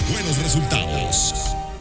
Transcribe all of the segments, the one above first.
buenos resultados.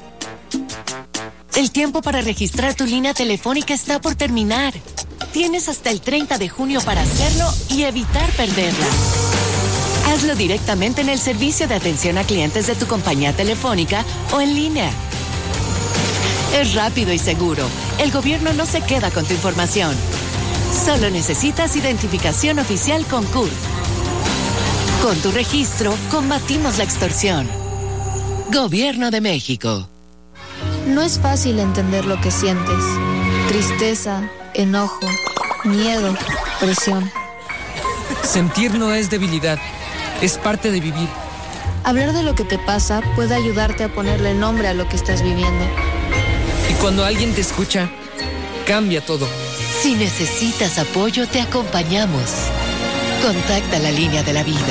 El tiempo para registrar tu línea telefónica está por terminar. Tienes hasta el 30 de junio para hacerlo y evitar perderla. Hazlo directamente en el servicio de atención a clientes de tu compañía telefónica o en línea. Es rápido y seguro. El gobierno no se queda con tu información. Solo necesitas identificación oficial con CURP. Con tu registro, combatimos la extorsión. Gobierno de México. No es fácil entender lo que sientes. Tristeza, enojo, miedo, presión. Sentir no es debilidad, es parte de vivir. Hablar de lo que te pasa puede ayudarte a ponerle nombre a lo que estás viviendo. Y cuando alguien te escucha, cambia todo. Si necesitas apoyo, te acompañamos. Contacta la línea de la vida.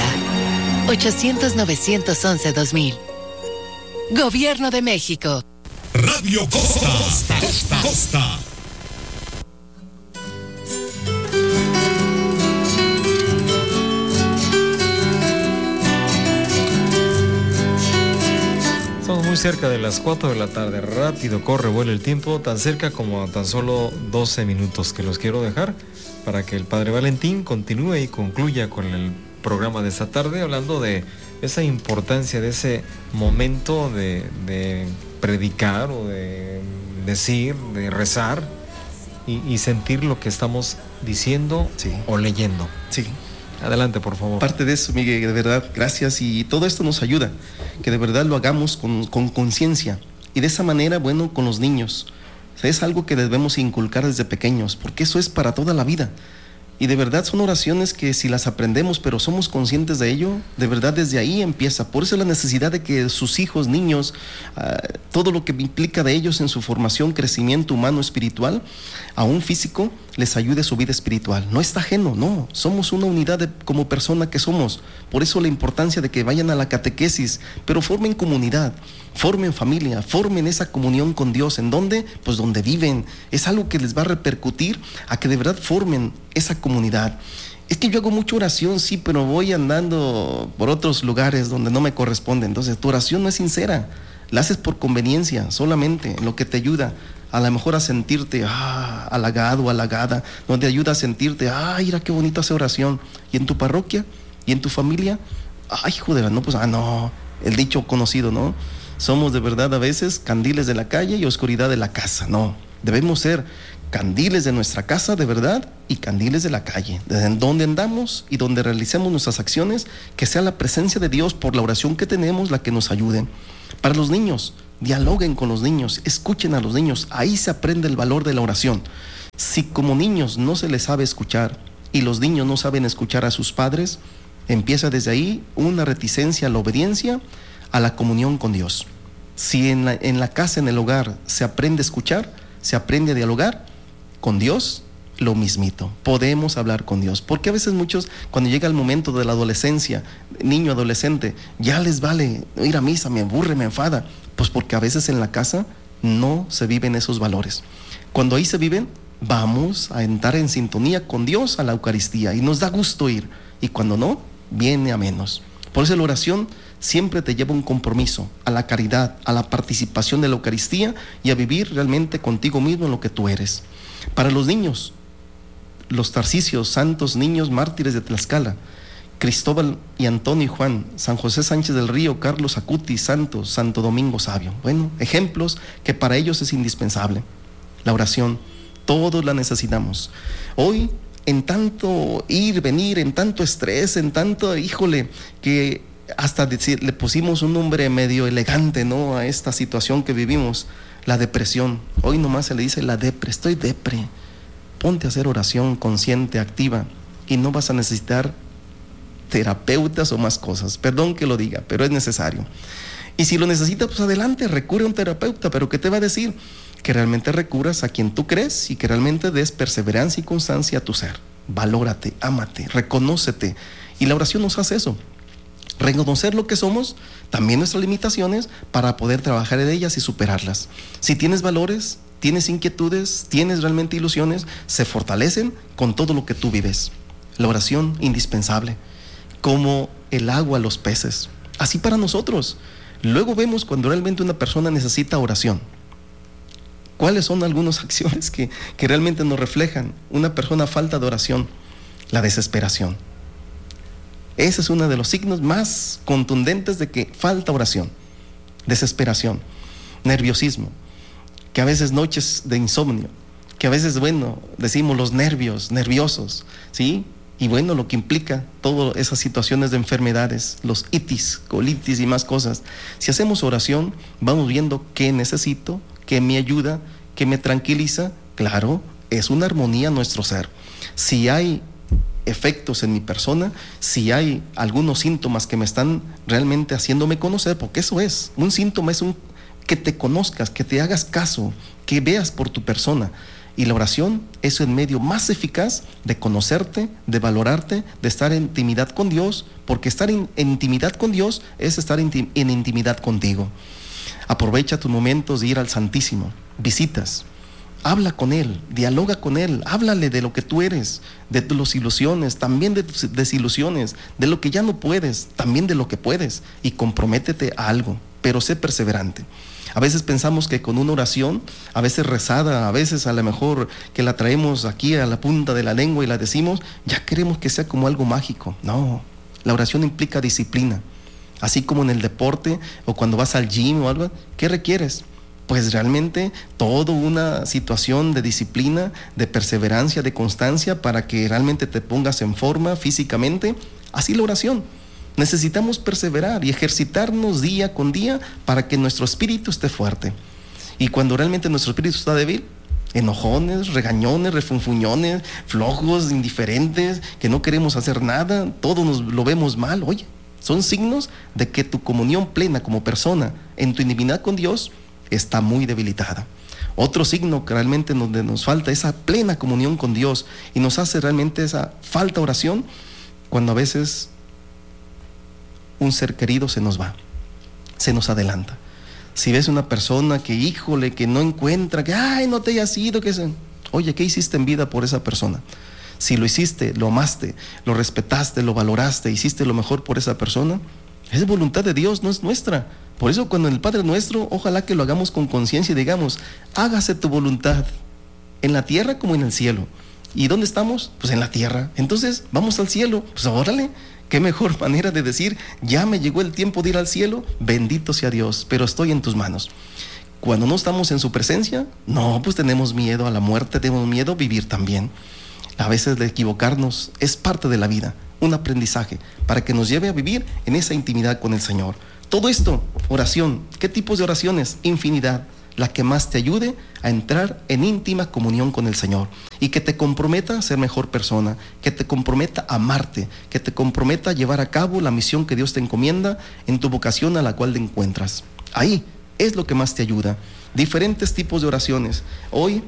800-911-2000. Gobierno de México. Radio Costa, Costa, Costa. Estamos muy cerca de las 4 de la tarde. Rápido corre, vuela el tiempo, tan cerca como a tan solo 12 minutos que los quiero dejar para que el Padre Valentín continúe y concluya con el programa de esta tarde, hablando de esa importancia, de ese momento de predicar o de decir, de rezar y sentir lo que estamos diciendo, sí, o leyendo. Sí. Adelante, por favor. Parte de eso, Miguel, de verdad, gracias. Y todo esto nos ayuda, que de verdad lo hagamos con conciencia. Y de esa manera, bueno, con los niños. O sea, es algo que debemos inculcar desde pequeños, porque eso es para toda la vida. Y de verdad son oraciones que si las aprendemos, pero somos conscientes de ello, de verdad desde ahí empieza. Por eso la necesidad de que sus hijos, niños, todo lo que implica de ellos en su formación, crecimiento humano, espiritual, aún físico, les ayude su vida espiritual. No está ajeno, no. Somos una unidad como persona que somos. Por eso la importancia de que vayan a la catequesis, pero formen comunidad, formen familia, formen esa comunión con Dios. ¿En dónde? Pues donde viven. Es algo que les va a repercutir a que de verdad formen esa comunidad. Es que yo hago mucha oración, sí, pero voy andando por otros lugares donde no me corresponde. Entonces tu oración no es sincera, la haces por conveniencia solamente, lo que te ayuda a lo mejor a sentirte halagado o halagada, no te ayuda a sentirte, mira qué bonita esa oración. Y en tu parroquia y en tu familia, joder, no, pues, no, el dicho conocido, ¿no? Somos de verdad a veces candiles de la calle y oscuridad de la casa. No, debemos ser candiles de nuestra casa de verdad y candiles de la calle, desde donde andamos y donde realicemos nuestras acciones, que sea la presencia de Dios por la oración que tenemos la que nos ayude. Para los niños, dialoguen con los niños, escuchen a los niños, ahí se aprende el valor de la oración. Si como niños no se les sabe escuchar y los niños no saben escuchar a sus padres, empieza desde ahí una reticencia a la obediencia, a la comunión con Dios. Si en la casa, en el hogar, se aprende a escuchar, se aprende a dialogar con Dios, lo mismito. Podemos hablar con Dios. Porque a veces muchos, cuando llega el momento de la adolescencia, niño, adolescente, ya les vale ir a misa, me aburre, me enfada. Pues porque a veces en la casa no se viven esos valores. Cuando ahí se viven, vamos a entrar en sintonía con Dios a la Eucaristía y nos da gusto ir. Y cuando no, viene a menos. Por eso la oración siempre te lleva un compromiso a la caridad, a la participación de la Eucaristía y a vivir realmente contigo mismo en lo que tú eres. Para los niños, los Tarcisios, santos niños mártires de Tlaxcala, Cristóbal y Antonio y Juan, San José Sánchez del Río, Carlos Acuti, Santo Domingo Sabio. Bueno, ejemplos que para ellos es indispensable. La oración, todos la necesitamos. Hoy, en tanto ir, venir, en tanto estrés, en tanto, que hasta le pusimos un nombre medio elegante, ¿no?, a esta situación que vivimos, la depresión. Hoy nomás se le dice estoy depre. Ponte a hacer oración consciente, activa, y no vas a necesitar terapeutas o más cosas. Perdón que lo diga, pero es necesario. Y si lo necesitas, pues adelante, recurre a un terapeuta, pero ¿qué te va a decir? Que realmente recurras a quien tú crees y que realmente des perseverancia y constancia a tu ser. Valórate, ámate, reconócete. Y la oración nos hace eso. Reconocer lo que somos, también nuestras limitaciones, para poder trabajar en ellas y superarlas. Si tienes valores, tienes inquietudes, tienes realmente ilusiones, se fortalecen con todo lo que tú vives. La oración indispensable, como el agua a los peces. Así para nosotros, Luego vemos cuando realmente una persona necesita oración. ¿Cuáles son algunas acciones que realmente nos reflejan una persona falta de oración? La desesperación. Ese es uno de los signos más contundentes de que falta oración. Desesperación, nerviosismo, que a veces noches de insomnio, que a veces, decimos los nervios, nerviosos, ¿sí? Y lo que implica todas esas situaciones de enfermedades, los itis, colitis y más cosas. Si hacemos oración, vamos viendo qué necesito, qué me ayuda, qué me tranquiliza. Claro, es una armonía nuestro ser. Si hay efectos en mi persona, si hay algunos síntomas que me están realmente haciéndome conocer, porque eso es, un síntoma es que te conozcas, que te hagas caso, que veas por tu persona. Y la oración es el medio más eficaz de conocerte, de valorarte, de estar en intimidad con Dios, porque estar en intimidad con Dios es estar en intimidad contigo. Aprovecha tus momentos de ir al Santísimo, visitas, habla con Él, dialoga con Él, háblale de lo que tú eres, de tus ilusiones, también de tus desilusiones, de lo que ya no puedes, también de lo que puedes, y comprométete a algo, pero sé perseverante. A veces pensamos que con una oración, a veces rezada, a veces a lo mejor que la traemos aquí a la punta de la lengua y la decimos, ya queremos que sea como algo mágico. No, la oración implica disciplina. Así como en el deporte o cuando vas al gym o algo, ¿qué requieres? Pues realmente toda una situación de disciplina, de perseverancia, de constancia para que realmente te pongas en forma físicamente. Así la oración. Necesitamos perseverar y ejercitarnos día con día para que nuestro espíritu esté fuerte. Y cuando realmente nuestro espíritu está débil, enojones, regañones, refunfuñones, flojos, indiferentes, que no queremos hacer nada, todo lo vemos mal. Oye, son signos de que tu comunión plena como persona en tu intimidad con Dios está muy debilitada. Otro signo que realmente donde nos falta esa plena comunión con Dios y nos hace realmente esa falta de oración, cuando a veces un ser querido se nos va, se nos adelanta. Si ves una persona que, híjole, que no encuentra, que, no te hayas ido, oye, ¿qué hiciste en vida por esa persona? Si lo hiciste, lo amaste, lo respetaste, lo valoraste, hiciste lo mejor por esa persona, es voluntad de Dios, no es nuestra. Por eso cuando en el Padre Nuestro, ojalá que lo hagamos con conciencia y digamos, hágase tu voluntad, en la tierra como en el cielo. ¿Y dónde estamos? Pues en la tierra. Entonces, vamos al cielo, pues órale. Qué mejor manera de decir, ya me llegó el tiempo de ir al cielo, bendito sea Dios, pero estoy en tus manos. Cuando no estamos en su presencia, no, pues tenemos miedo a la muerte, tenemos miedo a vivir también. A veces de equivocarnos es parte de la vida, un aprendizaje para que nos lleve a vivir en esa intimidad con el Señor. Todo esto, oración. ¿Qué tipos de oraciones? Infinidad. La que más te ayude a entrar en íntima comunión con el Señor y que te comprometa a ser mejor persona, que te comprometa a amarte, que te comprometa a llevar a cabo la misión que Dios te encomienda en tu vocación a la cual te encuentras. Ahí es lo que más te ayuda. Diferentes tipos de oraciones. Hoy,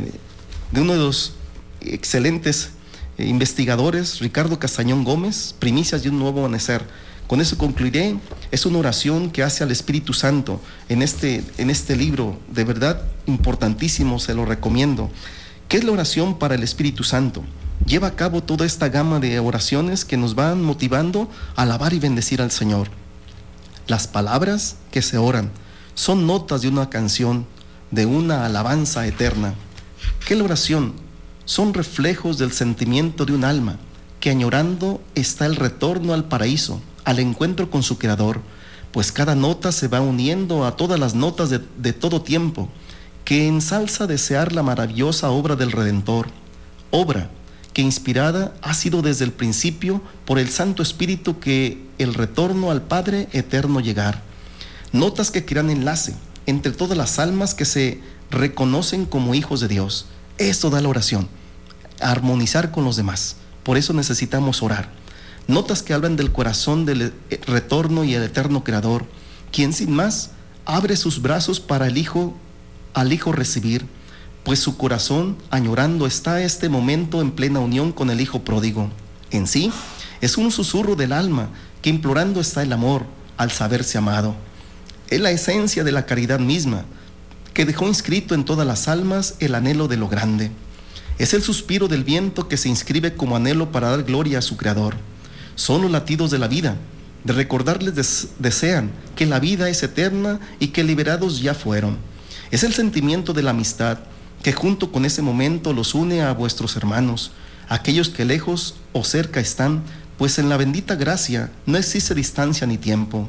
de uno de los excelentes investigadores, Ricardo Castañón Gómez, Primicias de un Nuevo Amanecer. Con eso concluiré. Es una oración que hace al Espíritu Santo en este libro, de verdad importantísimo, se lo recomiendo. ¿Qué es la oración para el Espíritu Santo? Lleva a cabo toda esta gama de oraciones que nos van motivando a alabar y bendecir al Señor. Las palabras que se oran son notas de una canción, de una alabanza eterna. ¿Qué es la oración? Son reflejos del sentimiento de un alma que añorando está el retorno al paraíso, al encuentro con su Creador, pues cada nota se va uniendo a todas las notas de todo tiempo, que ensalza desear la maravillosa obra del Redentor, obra que inspirada ha sido desde el principio por el Santo Espíritu que el retorno al Padre eterno llegar. Notas que crean enlace entre todas las almas que se reconocen como hijos de Dios. Esto da la oración, armonizar con los demás. Por eso necesitamos orar. Notas que hablan del corazón del retorno y el eterno Creador, quien sin más abre sus brazos para al Hijo recibir, pues su corazón añorando está este momento en plena unión con el Hijo pródigo. En sí, es un susurro del alma que implorando está el amor al saberse amado. Es la esencia de la caridad misma, que dejó inscrito en todas las almas el anhelo de lo grande. Es el suspiro del viento que se inscribe como anhelo para dar gloria a su Creador. Son los latidos de la vida de recordarles desean que la vida es eterna y que liberados ya fueron. Es el sentimiento de la amistad que junto con ese momento los une a vuestros hermanos, aquellos que lejos o cerca están, pues en la bendita gracia no existe distancia ni tiempo.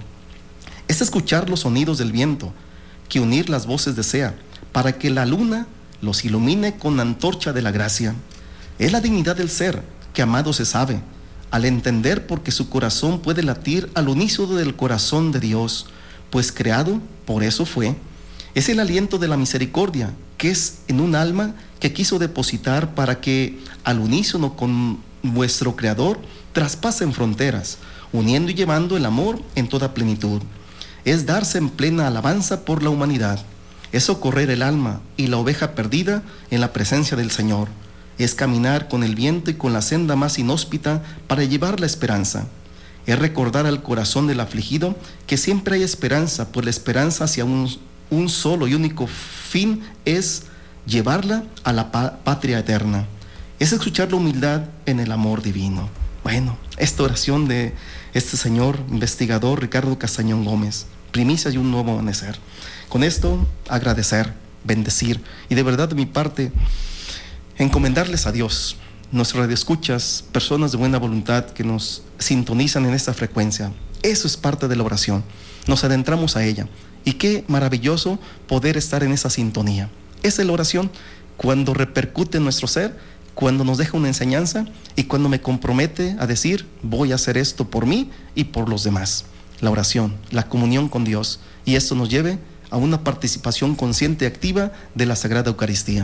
Es escuchar los sonidos del viento, que unir las voces desea, para que la luna los ilumine con la antorcha de la gracia. Es la dignidad del ser, que amado se sabe, al entender porque su corazón puede latir al unísono del corazón de Dios, pues creado, por eso fue. Es el aliento de la misericordia, que es en un alma que quiso depositar para que, al unísono con vuestro Creador, traspasen fronteras, uniendo y llevando el amor en toda plenitud. Es darse en plena alabanza por la humanidad. Es socorrer el alma y la oveja perdida en la presencia del Señor. Es caminar con el viento y con la senda más inhóspita para llevar la esperanza. Es recordar al corazón del afligido que siempre hay esperanza, pues la esperanza hacia un solo y único fin es llevarla a la patria eterna. Es escuchar la humildad en el amor divino. Bueno, esta oración de este señor investigador Ricardo Castañón Gómez, primicias y un nuevo amanecer. Con esto, agradecer, bendecir y de verdad de mi parte, encomendarles a Dios, nuestros radioescuchas, personas de buena voluntad que nos sintonizan en esta frecuencia. Eso es parte de la oración. Nos adentramos a ella. Y qué maravilloso poder estar en esa sintonía. Esa es la oración cuando repercute en nuestro ser, cuando nos deja una enseñanza y cuando me compromete a decir, voy a hacer esto por mí y por los demás. La oración, la comunión con Dios, y esto nos lleve a una participación consciente y activa de la Sagrada Eucaristía.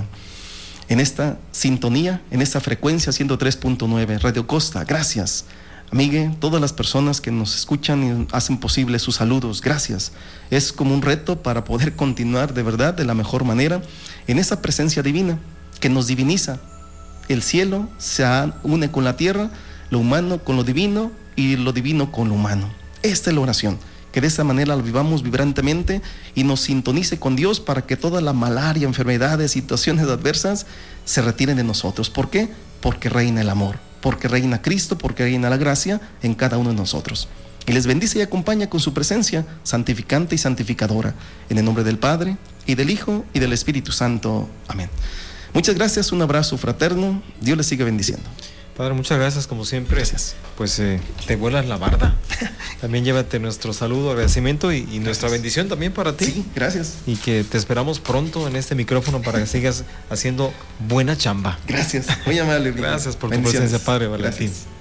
En esta sintonía, en esta frecuencia 103.9, Radio Costa, gracias. Amigue, todas las personas que nos escuchan y hacen posible sus saludos, gracias. Es como un reto para poder continuar de verdad, de la mejor manera, en esa presencia divina que nos diviniza. El cielo se une con la tierra, lo humano con lo divino y lo divino con lo humano. Esta es la oración, que de esa manera la vivamos vibrantemente y nos sintonice con Dios para que toda la malaria, enfermedades, situaciones adversas se retiren de nosotros. ¿Por qué? Porque reina el amor, porque reina Cristo, porque reina la gracia en cada uno de nosotros. Y les bendice y acompaña con su presencia santificante y santificadora. En el nombre del Padre, y del Hijo, y del Espíritu Santo. Amén. Muchas gracias, un abrazo fraterno. Dios les siga bendiciendo. Padre, muchas gracias como siempre. Gracias. Pues te vuelas la barda. También llévate nuestro saludo, agradecimiento y nuestra bendición también para ti. Sí, gracias. Y que te esperamos pronto en este micrófono para que sigas haciendo buena chamba. Gracias, muy amable. Gracias por tu presencia, Padre Valentín. Gracias.